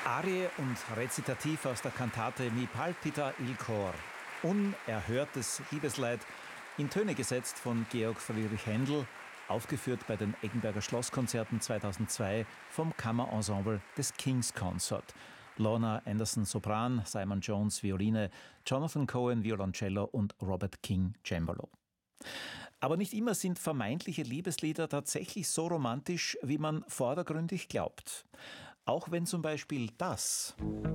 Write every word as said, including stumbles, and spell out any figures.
Arie und Rezitativ aus der Kantate Mi palpita il cor. Unerhörtes Liebesleid, in Töne gesetzt von Georg Friedrich Händel, aufgeführt bei den Eggenberger Schlosskonzerten zweitausendzwei vom Kammerensemble des King's Consort. Lorna Anderson Sopran, Simon Jones Violine, Jonathan Cohen Violoncello und Robert King Cembalo. Aber nicht immer sind vermeintliche Liebeslieder tatsächlich so romantisch, wie man vordergründig glaubt. Auch wenn zum Beispiel das